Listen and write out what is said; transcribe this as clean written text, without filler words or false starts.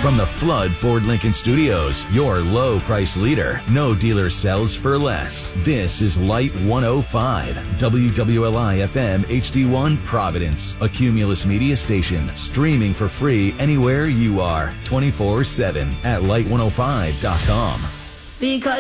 From the Flood Ford Lincoln Studios, your low price leader. No dealer sells for less. This is Light 105, WWLI FM HD1 Providence, a Cumulus media station, streaming for free anywhere you are, 24/7 at light105.com. Because